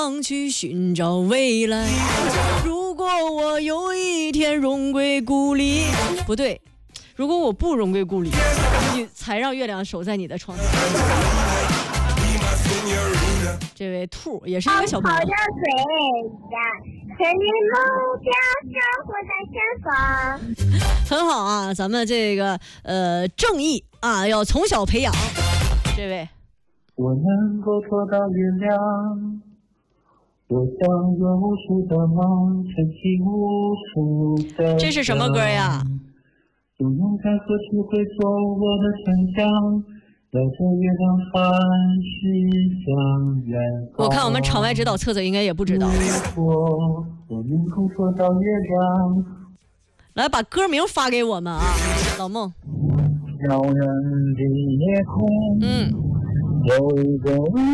去寻找未来。如果我有一天荣归故里，不对，如果我不荣归故里，你才让月亮守在你的窗台。这位兔也是一个小朋友。 跑着追呀，千里目标守护在前方。 很好啊，咱们这个正义啊，要从小培养。这位， 我能够捉到月亮，我想有无数的梦，撑起无数的。 这是什么歌呀？ 不用在何处会做我的沉香，绕着月亮凡是向远方。 我看我们场外指导册子应该也不知道。 我能够捉到月亮。 来，把歌名发给我们啊，老孟。 遥远的夜空，有一个